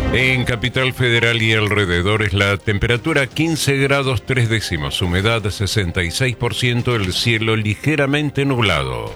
En Capital Federal y alrededores la temperatura 15 grados 3 décimas, humedad 66%, el cielo ligeramente nublado.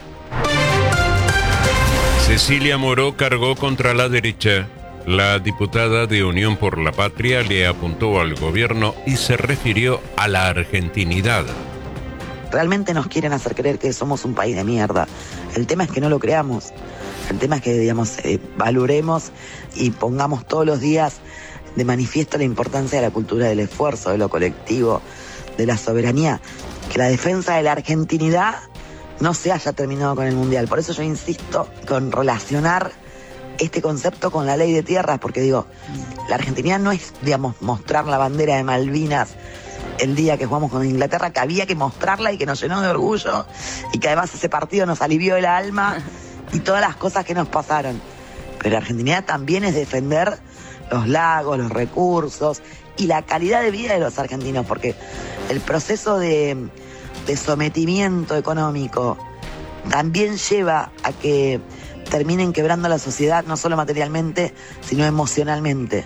Cecilia Moró cargó contra la derecha. La diputada de Unión por la Patria le apuntó al gobierno y se refirió a la argentinidad. Realmente nos quieren hacer creer que somos un país de mierda. El tema es que no lo creamos. El tema es que, valoremos y pongamos todos los días de manifiesto la importancia de la cultura del esfuerzo, de lo colectivo, de la soberanía. Que la defensa de la argentinidad no se haya terminado con el Mundial. Por eso yo insisto con relacionar este concepto con la ley de tierras, porque la argentinidad no es, mostrar la bandera de Malvinas el día que jugamos con Inglaterra, que había que mostrarla y que nos llenó de orgullo, y que además ese partido nos alivió el alma y todas las cosas que nos pasaron. Pero la argentinidad también es defender los lagos, los recursos y la calidad de vida de los argentinos, porque el proceso de sometimiento económico también lleva a que terminen quebrando la sociedad, no solo materialmente, sino emocionalmente.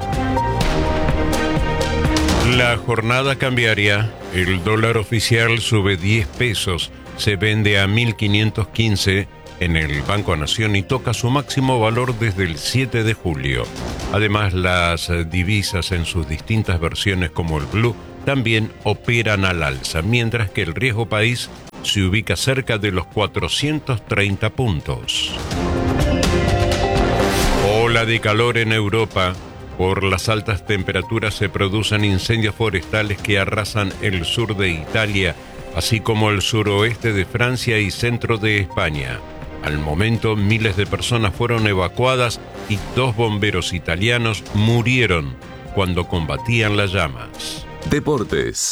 La jornada cambiaria, el dólar oficial sube 10 pesos, se vende a 1.515 en el Banco Nación y toca su máximo valor desde el 7 de julio. Además, las divisas en sus distintas versiones como el blue también operan al alza, mientras que el riesgo país se ubica cerca de los 430 puntos. Ola de calor en Europa. Por las altas temperaturas se producen incendios forestales que arrasan el sur de Italia, así como el suroeste de Francia y centro de España. Al momento, miles de personas fueron evacuadas y 2 bomberos italianos murieron cuando combatían las llamas. Deportes.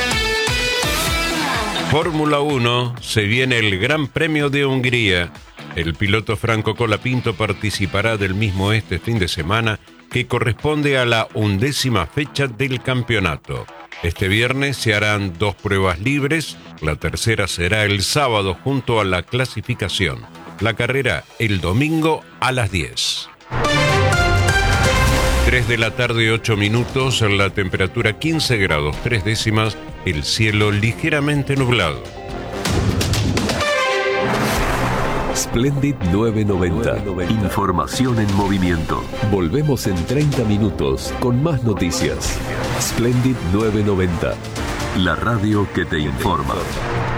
Fórmula 1, se viene el Gran Premio de Hungría. El piloto Franco Colapinto participará del mismo este fin de semana, que corresponde a la 11ª fecha del campeonato. Este viernes se harán 2 pruebas libres, la tercera será el sábado junto a la clasificación. La carrera el domingo a las 10. 3 de la tarde, 8 minutos, la temperatura 15 grados 3 décimas, el cielo ligeramente nublado. Splendid 990. Información en movimiento. Volvemos en 30 minutos con más noticias. Splendid 990. La radio que te informa.